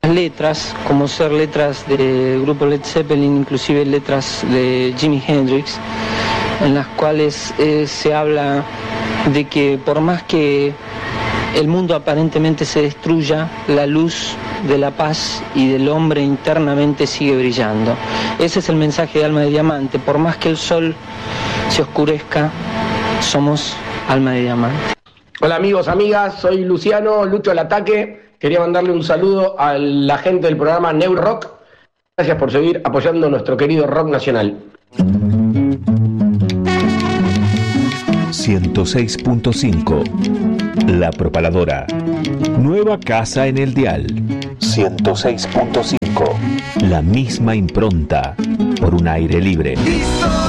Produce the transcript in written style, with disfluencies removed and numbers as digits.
letras, como ser letras del grupo Led Zeppelin, inclusive letras de Jimi Hendrix, en las cuales se habla de que por más que el mundo aparentemente se destruya, la luz de la paz y del hombre internamente sigue brillando. Ese es el mensaje de Alma de Diamante. Por más que el sol se oscurezca, somos Alma de Diamante. Hola amigos, amigas, soy Luciano, Lucho al Ataque. Quería mandarle un saludo a la gente del programa Neu Rock. Gracias por seguir apoyando nuestro querido rock nacional. 106.5 La Propaladora. Nueva casa en el dial. 106.5 La misma impronta por un aire libre.